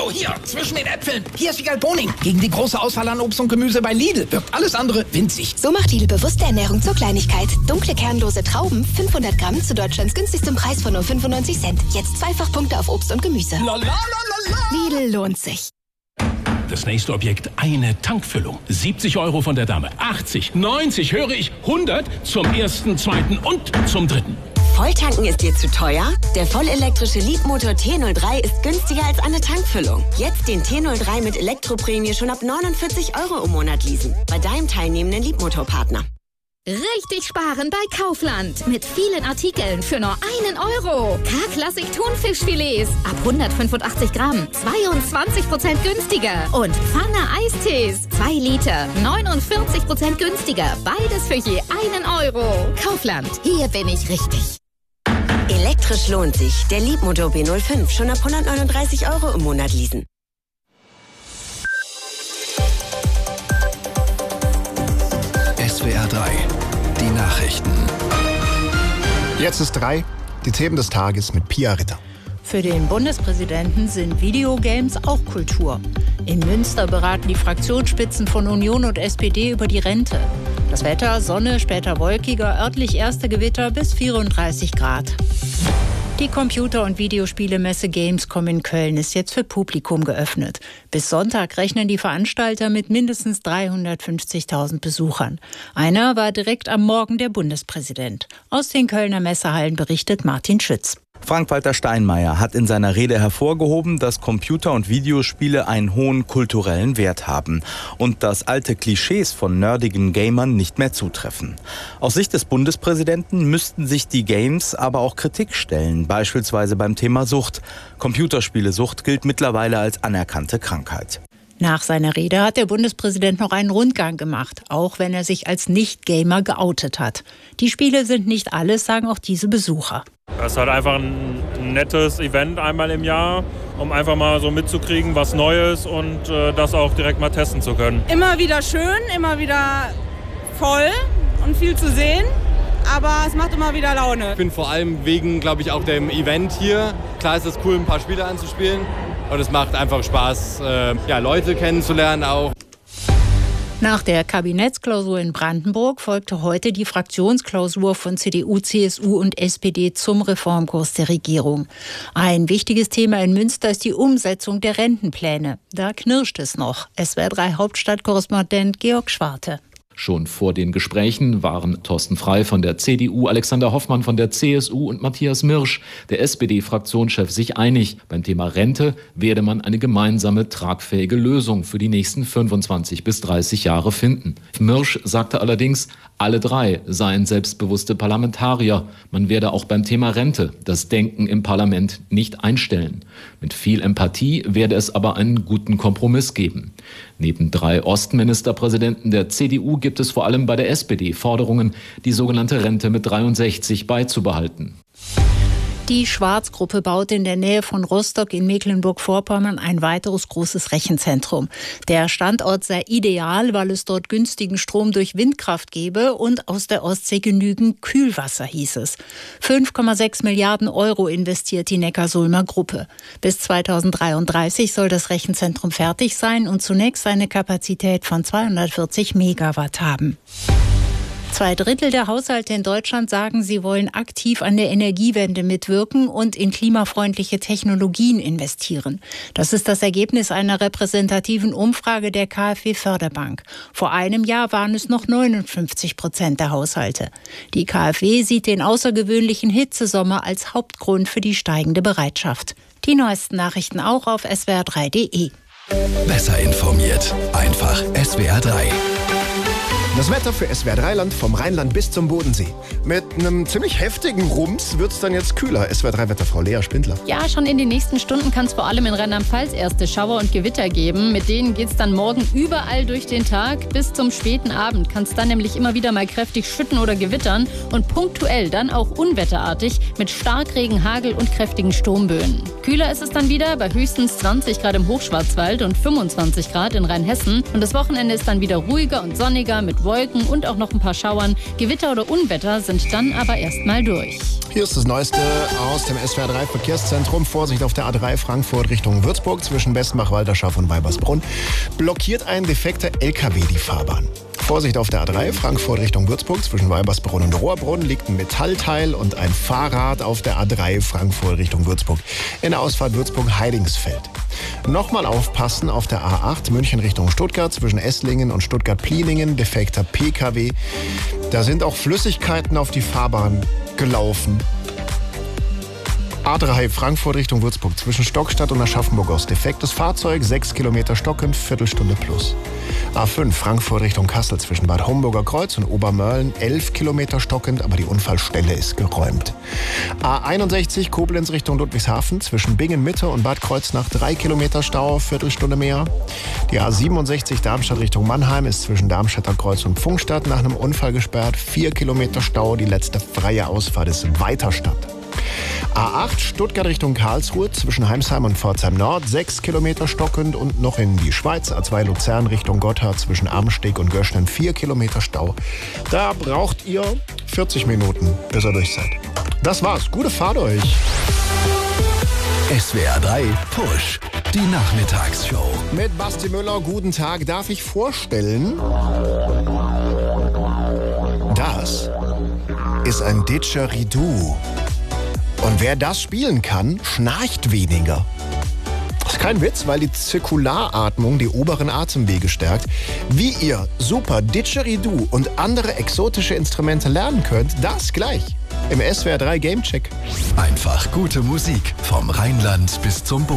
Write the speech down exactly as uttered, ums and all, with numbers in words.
Oh, hier, zwischen den Äpfeln. Hier ist Wiegald Boning. Gegen die große Auswahl an Obst und Gemüse bei Lidl wirkt alles andere winzig. So macht Lidl bewusste Ernährung zur Kleinigkeit. Dunkle, kernlose Trauben, fünfhundert Gramm zu Deutschlands günstigstem Preis von nur fünfundneunzig Cent. Jetzt zweifach Punkte auf Obst und Gemüse. La, la, la, la, la. Lidl lohnt sich. Das nächste Objekt, eine Tankfüllung. siebzig Euro von der Dame. achtzig, neunzig, höre ich, hundert zum ersten, zweiten und zum dritten. Volltanken ist dir zu teuer? Der vollelektrische Leapmotor T null drei ist günstiger als eine Tankfüllung. Jetzt den T null drei mit Elektroprämie schon ab neunundvierzig Euro im Monat leasen. Bei deinem teilnehmenden Leapmotor-Partner. Richtig sparen bei Kaufland. Mit vielen Artikeln für nur einen Euro. K-Klassik Thunfischfilets ab hundertfünfundachtzig Gramm. zweiundzwanzig Prozent günstiger. Und Pfanne Eistees. zwei Liter. neunundvierzig Prozent günstiger. Beides für je einen Euro. Kaufland. Hier bin ich richtig. Elektrisch lohnt sich. Der Leapmotor B null fünf schon ab hundertneununddreißig Euro im Monat leasen. S W R drei, die Nachrichten. Jetzt ist drei, die Themen des Tages mit Pia Ritter. Für den Bundespräsidenten sind Videogames auch Kultur. In Münster beraten die Fraktionsspitzen von Union und S P D über die Rente. Das Wetter, Sonne, später wolkiger, örtlich erste Gewitter bis vierunddreißig Grad. Die Computer- und Videospielemesse Gamescom in Köln ist jetzt für Publikum geöffnet. Bis Sonntag rechnen die Veranstalter mit mindestens dreihundertfünfzigtausend Besuchern. Einer war direkt am Morgen der Bundespräsident. Aus den Kölner Messehallen berichtet Martin Schütz. Frank-Walter Steinmeier hat in seiner Rede hervorgehoben, dass Computer- und Videospiele einen hohen kulturellen Wert haben und dass alte Klischees von nerdigen Gamern nicht mehr zutreffen. Aus Sicht des Bundespräsidenten müssten sich die Games aber auch Kritik stellen, beispielsweise beim Thema Sucht. Computerspielesucht gilt mittlerweile als anerkannte Krankheit. Nach seiner Rede hat der Bundespräsident noch einen Rundgang gemacht, auch wenn er sich als Nicht-Gamer geoutet hat. Die Spiele sind nicht alles, sagen auch diese Besucher. Das ist halt einfach ein nettes Event einmal im Jahr, um einfach mal so mitzukriegen, was Neues und äh, das auch direkt mal testen zu können. Immer wieder schön, immer wieder voll und viel zu sehen, aber es macht immer wieder Laune. Ich bin vor allem wegen, glaube ich, auch dem Event hier. Klar ist es cool, ein paar Spiele anzuspielen und es macht einfach Spaß, äh, ja, Leute kennenzulernen auch. Nach der Kabinettsklausur in Brandenburg folgte heute die Fraktionsklausur von C D U, C S U und S P D zum Reformkurs der Regierung. Ein wichtiges Thema in Münster ist die Umsetzung der Rentenpläne. Da knirscht es noch. S W R drei Hauptstadtkorrespondent Georg Schwarte. Schon vor den Gesprächen waren Thorsten Frey von der C D U, Alexander Hoffmann von der C S U und Matthias Mirsch, der S P D-Fraktionschef, sich einig. Beim Thema Rente werde man eine gemeinsame, tragfähige Lösung für die nächsten fünfundzwanzig bis dreißig Jahre finden. Mirsch sagte allerdings, alle drei seien selbstbewusste Parlamentarier. Man werde auch beim Thema Rente das Denken im Parlament nicht einstellen. Mit viel Empathie werde es aber einen guten Kompromiss geben. Neben drei Ostministerpräsidenten der C D U gibt es vor allem bei der S P D Forderungen, die sogenannte Rente mit dreiundsechzig beizubehalten. Die Schwarz-Gruppe baut in der Nähe von Rostock in Mecklenburg-Vorpommern ein weiteres großes Rechenzentrum. Der Standort sei ideal, weil es dort günstigen Strom durch Windkraft gebe und aus der Ostsee genügend Kühlwasser, hieß es. fünf Komma sechs Milliarden Euro investiert die Neckarsulmer Gruppe. Bis zweitausenddreiunddreißig soll das Rechenzentrum fertig sein und zunächst eine Kapazität von zweihundertvierzig Megawatt haben. Zwei Drittel der Haushalte in Deutschland sagen, sie wollen aktiv an der Energiewende mitwirken und in klimafreundliche Technologien investieren. Das ist das Ergebnis einer repräsentativen Umfrage der KfW Förderbank. Vor einem Jahr waren es noch neunundfünfzig Prozent der Haushalte. Die KfW sieht den außergewöhnlichen Hitzesommer als Hauptgrund für die steigende Bereitschaft. Die neuesten Nachrichten auch auf S W R drei Punkt de. Besser informiert, einfach S W R drei. Das Wetter für S W R drei Land vom Rheinland bis zum Bodensee. Mit einem ziemlich heftigen Rums wird es dann jetzt kühler. S W R drei Wetterfrau Lea Spindler. Ja, schon in den nächsten Stunden kann es vor allem in Rheinland-Pfalz erste Schauer und Gewitter geben. Mit denen geht es dann morgen überall durch den Tag. Bis zum späten Abend kann es dann nämlich immer wieder mal kräftig schütten oder gewittern. Und punktuell dann auch unwetterartig mit Starkregen, Hagel und kräftigen Sturmböen. Kühler ist es dann wieder bei höchstens zwanzig Grad im Hochschwarzwald und fünfundzwanzig Grad in Rheinhessen. Und das Wochenende ist dann wieder ruhiger und sonniger mit Wolken und auch noch ein paar Schauern. Gewitter oder Unwetter sind dann aber erstmal durch. Hier ist das Neueste aus dem S W R drei Verkehrszentrum. Vorsicht auf der A drei Frankfurt Richtung Würzburg zwischen Bestmach, Walderschaff und Weibersbrunn. Blockiert ein defekter L K W die Fahrbahn. Vorsicht auf der A drei Frankfurt Richtung Würzburg zwischen Weibersbrunn und Rohrbrunn liegt ein Metallteil und ein Fahrrad auf der A drei Frankfurt Richtung Würzburg. In der Ausfahrt Würzburg-Heidingsfeld. Nochmal aufpassen auf der A acht München Richtung Stuttgart zwischen Esslingen und Stuttgart-Pliningen. Defekter P K W. Da sind auch Flüssigkeiten auf die Fahrbahn gelaufen. A drei Frankfurt Richtung Würzburg zwischen Stockstadt und Aschaffenburg aus. Defektes Fahrzeug, sechs Kilometer stockend, Viertelstunde plus. A fünf Frankfurt Richtung Kassel zwischen Bad Homburger Kreuz und Obermörlen, elf Kilometer stockend, aber die Unfallstelle ist geräumt. A einundsechzig Koblenz Richtung Ludwigshafen zwischen Bingen Mitte und Bad Kreuznach, drei Kilometer Stau, Viertelstunde mehr. Die A siebenundsechzig Darmstadt Richtung Mannheim ist zwischen Darmstädter Kreuz und Pfungstadt nach einem Unfall gesperrt, vier Kilometer Stau, die letzte freie Ausfahrt ist Weiterstadt. A acht Stuttgart Richtung Karlsruhe zwischen Heimsheim und Pforzheim Nord, sechs Kilometer stockend und noch in die Schweiz. A zwei Luzern Richtung Gotthard zwischen Amsteg und Göschnen, vier Kilometer Stau. Da braucht ihr vierzig Minuten, bis ihr durch seid. Das war's. Gute Fahrt euch. S W R drei Push, die Nachmittagsshow. Mit Basti Müller, guten Tag. Darf ich vorstellen, das ist ein Didgeridoo. Und wer das spielen kann, schnarcht weniger. Das ist kein Witz, weil die Zirkularatmung die oberen Atemwege stärkt. Wie ihr super Didgeridoo und andere exotische Instrumente lernen könnt, das gleich im S W R drei Gamecheck. Einfach gute Musik vom Rheinland bis zum Boden.